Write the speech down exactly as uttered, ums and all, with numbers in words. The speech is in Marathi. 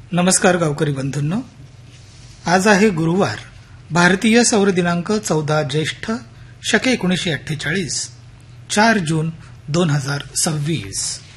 नमस्कार गावकरी बंधूंनो, आज आहे गुरुवार. भारतीय सौर दिनांक चौदा ज्येष्ठ शके एकोणीसशे अठ्ठेचाळीस, चार जून दोन हजार सव्वीस.